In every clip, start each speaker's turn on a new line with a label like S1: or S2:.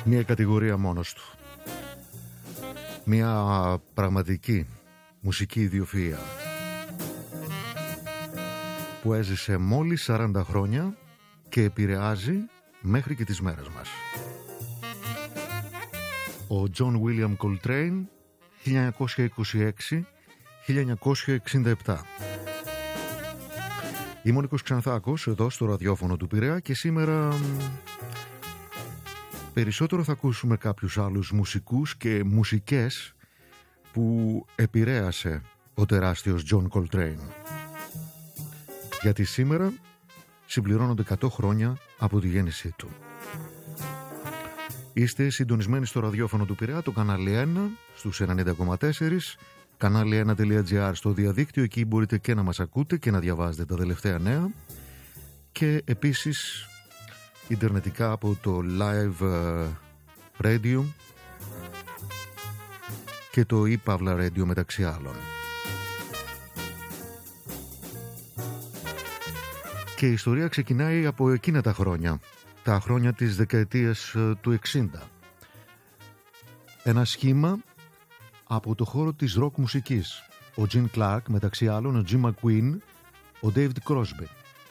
S1: Μια κατηγορία μόνος του. Μια πραγματική μουσική ιδιοφυΐα που έζησε μόλις 40 χρόνια και επηρεάζει μέχρι και τις μέρες μας. Ο John William Coltrane, 1926-1967. Είμαι ο Νίκος Ξανθάκος, εδώ στο ραδιόφωνο του Πειραιά, και σήμερα περισσότερο θα ακούσουμε κάποιους άλλους μουσικούς και μουσικές που επηρέασε ο τεράστιος John Coltrane. Γιατί σήμερα συμπληρώνονται 100 χρόνια από τη γέννησή του. Είστε συντονισμένοι στο ραδιόφωνο του Πειραιά, το κανάλι 1 στους 90,4, κανάλι 1.gr στο διαδίκτυο. Εκεί μπορείτε και να μας ακούτε και να διαβάζετε τα τελευταία νέα, και επίσης ιντερνετικά από το live radio και το e-Pavla radio, μεταξύ άλλων. Και η ιστορία ξεκινάει από εκείνα τα χρόνια, τα χρόνια της δεκαετίας του 60. Ένα σχήμα από το χώρο της rock μουσικής. Ο Gene Clark, μεταξύ άλλων, ο Jim McQueen, ο David Crosby.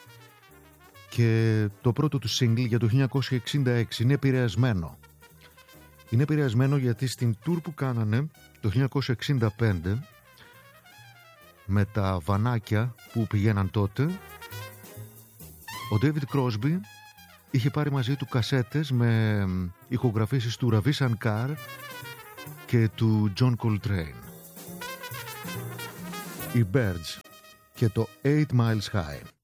S1: Και το πρώτο του single για το 1966 είναι επηρεασμένο. Είναι επηρεασμένο γιατί στην tour που κάνανε το 1965 με τα βανάκια που πηγαίναν τότε, ο David Crosby είχε πάρει μαζί του κασέτες με ηχογραφήσεις του Ravi Shankar και του John Coltrane. Οι Birds και το 8 Miles High.